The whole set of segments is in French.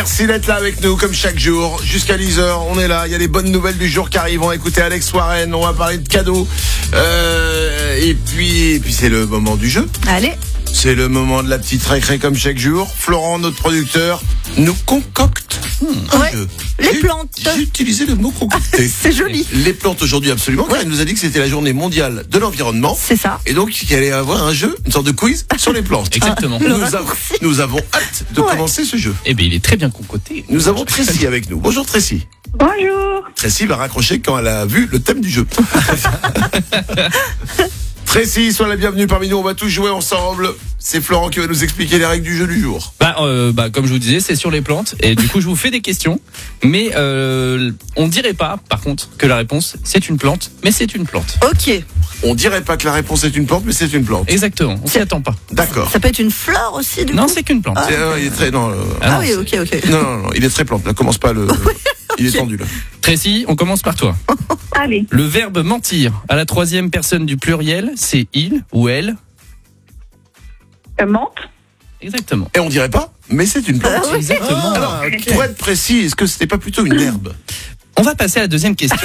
Merci d'être là avec nous comme chaque jour. Jusqu'à 10h, on est là. Il y a les bonnes nouvelles du jour qui arrivent. On va écouter Alex Warren. On va parler de cadeaux. Et puis c'est le moment du jeu. Allez. C'est le moment de la petite récré comme chaque jour. Florent, notre producteur, nous concocte un jeu. Les plantes. J'ai utilisé le mot concocter. C'est joli. Les plantes aujourd'hui, absolument. Car il nous a dit que c'était la journée mondiale de l'environnement. C'est ça. Et donc, il allait avoir un jeu, une sorte de quiz sur les plantes. Exactement. Nous avons hâte de commencer ce jeu. Eh bien, il est très bien concocté. Nous avons Tracy avec nous. Bonjour Tracy. Bonjour. Tracy va raccrocher quand elle a vu le thème du jeu. Tracy, sois la bienvenue parmi nous. On va tous jouer ensemble. C'est Florent qui va nous expliquer les règles du jeu du jour. Comme je vous disais, c'est sur les plantes. Et du coup, je vous fais des questions. Mais on dirait pas, par contre, que la réponse, c'est une plante. Mais c'est une plante. Ok. On dirait pas que la réponse est une plante, mais c'est une plante. Exactement. On s'y attend pas. D'accord. Ça peut être une fleur aussi, du Non, coup. c'est qu'une plante. Il est très... Non, Ah non, oui, ok. non, il est très plante. Là, commence pas le... Il est tendu, là. Tracy, on commence par toi. Allez. Le verbe mentir à la troisième personne du pluriel, c'est il ou elle. Menthe. Exactement. Et on dirait pas, mais c'est une plante. oui. Exactement. Alors, pour être précis, est-ce que c'était pas plutôt une herbe? On va passer à la deuxième question.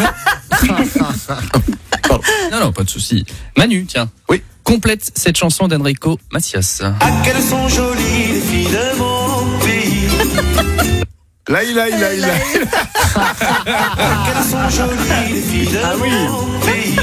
Non, pas de souci. Manu, tiens. Oui. Complète cette chanson d'Enrico Macias. Ah, qu'elles sont jolies les filles de mon pays. Là. Qu'elles sont jolies les filles de mon pays.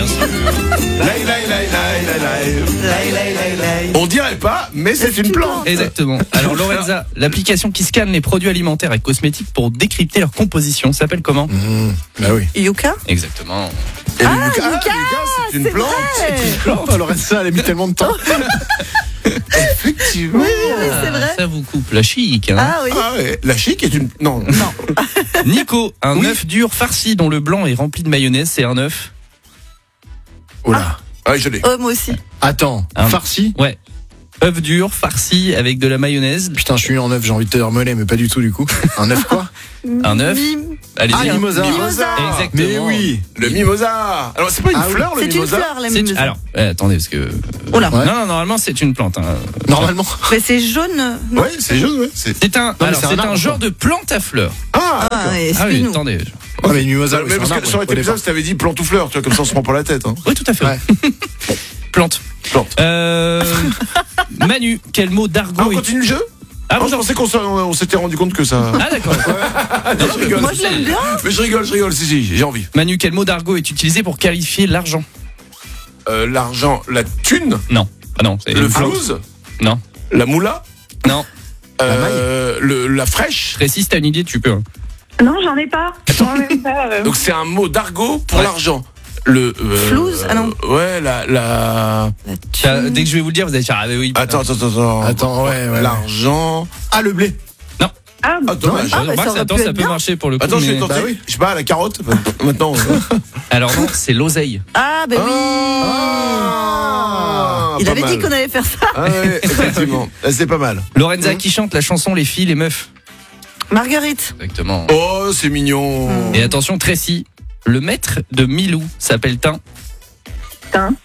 On dirait pas, mais c'est une plante. Exactement. Alors Lorenza, l'application qui scanne les produits alimentaires et cosmétiques pour décrypter leur composition s'appelle comment? Bah oui. Yuka. Exactement. Et le Yucca, c'est une plante. vrai. plante. Alors ça, elle a mis tellement de temps. Effectivement. Oui, c'est vrai. Ça vous coupe la chic. Hein. Ah oui. Ah ouais, la chic est une... Non. Nico, un œuf dur farci dont le blanc est rempli de mayonnaise, c'est un œuf? Oula. Ah, je l'ai. Oh, moi aussi. Attends, Un- farci. Ouais. œuf dur farci avec de la mayonnaise. Putain, je suis en œuf, j'ai envie de te dire mollet, mais pas du tout du coup. Un œuf quoi? Un œuf. Allez-y. Ah, mimosa. Exactement. Mais oui. Le mimosa. Alors, c'est pas une fleur, le C'est une mimosa? fleur, la C'est- mimosa. Alors, attendez, parce que... Oh là. Ouais. Non, normalement, c'est une plante. Hein. Normalement. Mais c'est jaune. Non. Ouais, c'est jaune, ouais. C'est un, mais alors, c'est un c'est un arbre, genre quoi. de plante à fleurs. Ah, Ah, Ah oui, explique-nous. attendez. Ah, mais mimosa, mais parce que ça aurait été bizarre si t'avais dit plante ou fleur, tu vois, comme ça on se prend pas la tête. Hein. Oui, tout à fait. Ouais. Plante. Plante. Manu, quel mot Ah, d'argot on continue le jeu? Ah, Je pensais on s'était rendu compte que ça... Ah, d'accord. Non, je rigole. Moi, je l'aime bien. Mais je rigole, si, j'ai envie. Manu, quel mot d'argot est utilisé pour qualifier l'argent? L'argent, la thune, Non. Ah non, c'est le une plante. flouze, Non. la moula, Non. la fraîche. Précise, t'as une idée, tu peux. Hein. Non, j'en ai pas. J'en ai pas. Donc c'est un mot d'argot pour Ouais. l'argent. Le Flouze, ah non. Ouais, la La Dès que je vais vous le dire, vous allez dire, ah oui. Attends. Attends, ouais. L'argent. Ah, le blé. Ah, dommage. Ah, bah, ça aurait Attends, pu ça être peut bien. marcher pour le coup. Attends, je vais mais- tenter. Bah oui. Je sais pas, la carotte. Maintenant. Alors non, c'est l'oseille. Ah, bah oui. Il pas avait dit mal. qu'on allait faire ça. Ah ouais, effectivement. C'est pas mal. Lorenza qui chante la chanson Les filles, les meufs. Marguerite. Exactement. Oh, c'est mignon. Et attention, Tracy, le maître de Milou s'appelle Tin. Putain.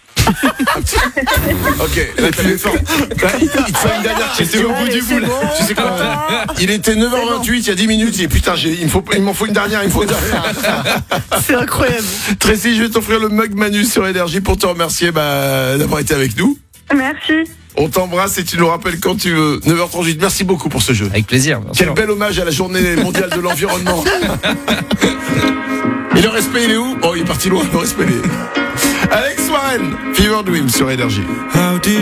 Ok, là t'as l'effort. Là, il te fait une dernière question. au bout du bout, là. Tu sais quoi? Il était 9h28, il y a 10 minutes. Et putain, il m'en faut une dernière, C'est incroyable. Tracy, je vais t'offrir le mug Manu sur Énergie pour te remercier d'avoir été avec nous. Merci. On t'embrasse et tu nous rappelles quand tu veux. 9h38, merci beaucoup pour ce jeu. Avec plaisir. bien Quel sûr. bel hommage à la journée mondiale de l'environnement. Et le respect, il est où? Oh, il est parti loin, le respect, il est... Alex Warren, Fever Dream sur Énergie.